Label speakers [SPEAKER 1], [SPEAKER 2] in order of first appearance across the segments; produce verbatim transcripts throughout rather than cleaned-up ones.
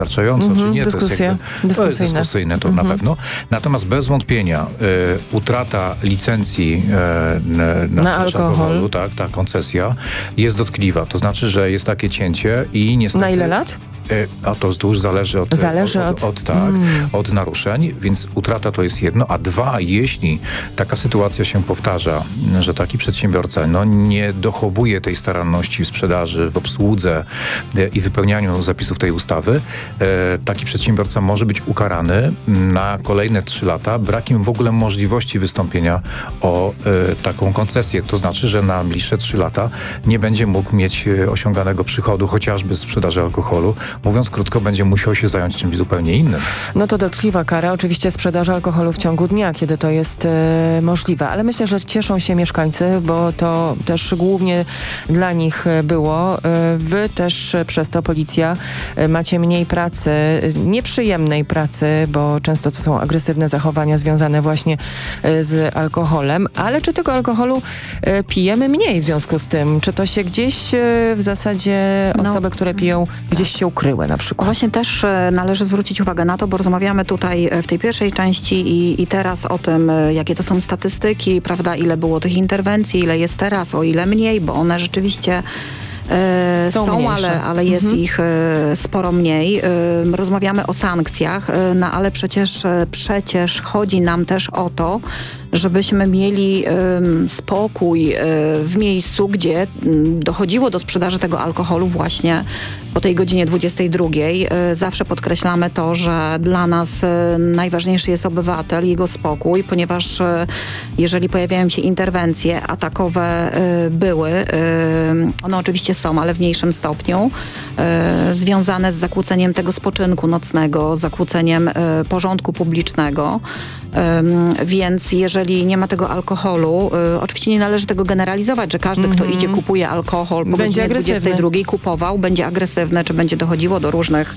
[SPEAKER 1] wystarczająco,
[SPEAKER 2] mm-hmm,
[SPEAKER 1] czy nie,
[SPEAKER 2] dyskusje.
[SPEAKER 1] to jest, jakby, to jest dyskusyjne, to mm-hmm. na pewno. Natomiast bez wątpienia y, utrata licencji y, na, na
[SPEAKER 2] alkohol.
[SPEAKER 1] alkoholu, tak, ta koncesja jest dotkliwa. To znaczy, że jest takie cięcie i niestety...
[SPEAKER 2] Na ile lat?
[SPEAKER 1] A to już zależy od,
[SPEAKER 2] zależy
[SPEAKER 1] od, od,
[SPEAKER 2] od,
[SPEAKER 1] od, tak,
[SPEAKER 2] mm.
[SPEAKER 1] od naruszeń, więc utrata to jest jedno, a dwa, jeśli taka sytuacja się powtarza, że taki przedsiębiorca no, nie dochowuje tej staranności w sprzedaży, w obsłudze i wypełnianiu zapisów tej ustawy, e, taki przedsiębiorca może być ukarany na kolejne trzy lata brakiem w ogóle możliwości wystąpienia o e, taką koncesję. To znaczy, że na bliższe trzy lata nie będzie mógł mieć osiąganego przychodu, chociażby z sprzedaży alkoholu. Mówiąc krótko, będzie musiał się zająć czymś zupełnie innym.
[SPEAKER 2] No to dotkliwa kara, oczywiście sprzedaży alkoholu w ciągu dnia, kiedy to jest e, możliwe. Ale myślę, że cieszą się mieszkańcy, bo to też głównie dla nich było. E, wy też przez to, policja, e, macie mniej pracy, nieprzyjemnej pracy, bo często to są agresywne zachowania związane właśnie e, z alkoholem. Ale czy tego alkoholu e, pijemy mniej w związku z tym? Czy to się gdzieś e, w zasadzie osoby, no, które piją, gdzieś się ukryły na przykład?
[SPEAKER 3] Właśnie też należy zwrócić uwagę na to, bo rozmawiamy tutaj w tej pierwszej części i, i teraz o tym, jakie to są statystyki, prawda, ile było tych interwencji, ile jest teraz, o ile mniej, bo one rzeczywiście e, są, są ale, ale jest mhm. ich e, sporo mniej. E, rozmawiamy o sankcjach, e, no ale przecież, e, przecież chodzi nam też o to, żebyśmy mieli um, spokój um, w miejscu, gdzie um, dochodziło do sprzedaży tego alkoholu właśnie po tej godzinie dwudziestej drugiej. Um, zawsze podkreślamy to, że dla nas um, najważniejszy jest obywatel, jego spokój, ponieważ um, jeżeli pojawiają się interwencje, a takowe um, były, um, one oczywiście są, ale w mniejszym stopniu, um, związane z zakłóceniem tego spoczynku nocnego, zakłóceniem um, porządku publicznego. Um, więc jeżeli nie ma tego alkoholu, y, oczywiście nie należy tego generalizować, że każdy, mm-hmm. kto idzie, kupuje alkohol po godzinie dwudziestej drugiej, kupował, będzie agresywny, czy będzie dochodziło do różnych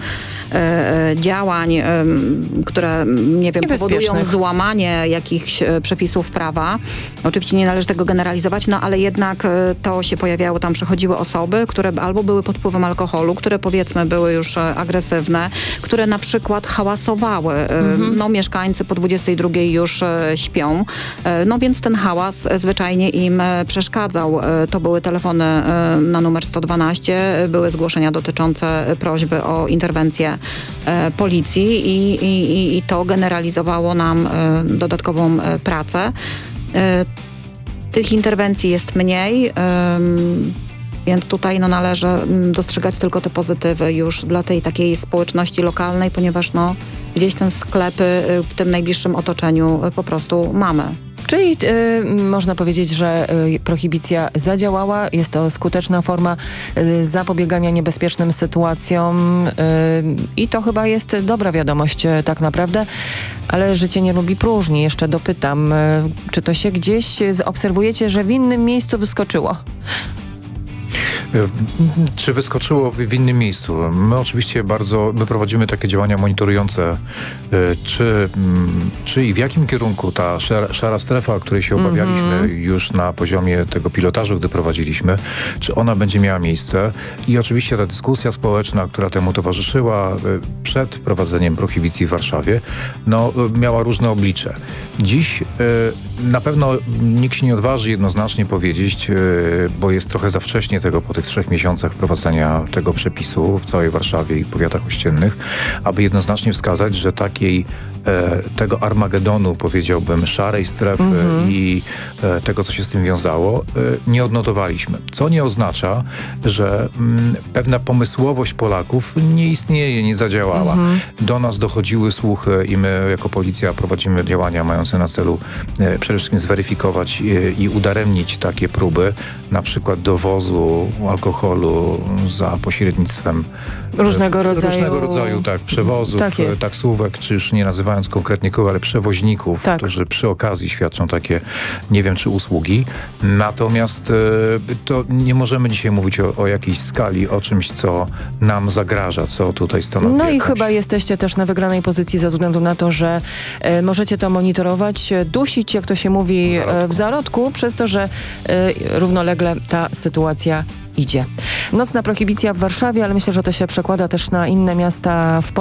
[SPEAKER 3] y, działań, y, które, nie wiem, powodują złamanie jakichś y, przepisów prawa. Oczywiście nie należy tego generalizować, no ale jednak y, to się pojawiało, tam przychodziły osoby, które albo były pod wpływem alkoholu, które powiedzmy były już y, agresywne, które na przykład hałasowały. Y, mm-hmm. No mieszkańcy po dwudziestej drugiej już y, śpią. No więc ten hałas zwyczajnie im przeszkadzał. To były telefony na numer sto dwanaście, były zgłoszenia dotyczące prośby o interwencję policji i, i, i to generalizowało nam dodatkową pracę. Tych interwencji jest mniej, więc tutaj no, należy dostrzegać tylko te pozytywy już dla tej takiej społeczności lokalnej, ponieważ no, gdzieś te sklepy w tym najbliższym otoczeniu po prostu mamy.
[SPEAKER 2] Czyli y, można powiedzieć, że y, prohibicja zadziałała. Jest to skuteczna forma y, zapobiegania niebezpiecznym sytuacjom y, i to chyba jest dobra wiadomość y, tak naprawdę. Ale życie nie lubi próżni. Jeszcze dopytam, y, czy to się gdzieś y, obserwujecie, że w innym miejscu wyskoczyło?
[SPEAKER 1] Czy wyskoczyło w, w innym miejscu? My oczywiście bardzo, my prowadzimy takie działania monitorujące, czy, czy i w jakim kierunku ta szara, szara strefa, której się obawialiśmy mm-hmm. już na poziomie tego pilotażu, gdy prowadziliśmy, czy ona będzie miała miejsce? I oczywiście ta dyskusja społeczna, która temu towarzyszyła przed wprowadzeniem prohibicji w Warszawie, no, miała różne oblicze. Dziś y, na pewno nikt się nie odważy jednoznacznie powiedzieć, y, bo jest trochę za wcześnie tego po tych trzech miesiącach wprowadzenia tego przepisu w całej Warszawie i powiatach ościennych, aby jednoznacznie wskazać, że takiej e, tego Armagedonu, powiedziałbym, szarej strefy mm-hmm. i e, tego, co się z tym wiązało, e, nie odnotowaliśmy. Co nie oznacza, że m, pewna pomysłowość Polaków nie istnieje, nie zadziałała. Mm-hmm. Do nas dochodziły słuchy i my jako policja prowadzimy działania mające na celu e, przede wszystkim zweryfikować e, i udaremnić takie próby, na przykład dowozu alkoholu za pośrednictwem
[SPEAKER 2] różnego rodzaju,
[SPEAKER 1] różnego rodzaju tak, przewozów,
[SPEAKER 2] tak
[SPEAKER 1] taksówek, czy już nie nazywając konkretnie kogo, ale przewoźników, tak. którzy przy okazji świadczą takie, nie wiem czy usługi. Natomiast to nie możemy dzisiaj mówić o, o jakiejś skali, o czymś, co nam zagraża, co tutaj stanowi.
[SPEAKER 2] No i
[SPEAKER 1] jakąś...
[SPEAKER 2] chyba jesteście też na wygranej pozycji ze względu na to, że e, możecie to monitorować, dusić, jak to się mówi, w zarodku, e, w zarodku przez to, że e, równolegle ta sytuacja idzie. Nocna prohibicja w Warszawie, ale myślę, że to się przekłada też na inne miasta w Polsce.